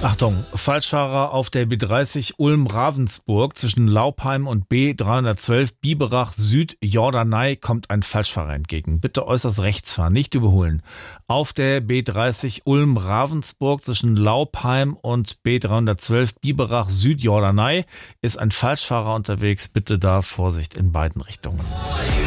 Achtung, Falschfahrer auf der B30 Ulm-Ravensburg zwischen Laupheim und B312 Biberach Süd-Jordanei kommt ein Falschfahrer entgegen. Bitte äußerst rechts fahren, nicht überholen. Auf der B30 Ulm-Ravensburg zwischen Laupheim und B312 Biberach Süd-Jordanei ist ein Falschfahrer unterwegs. Bitte da Vorsicht in beiden Richtungen.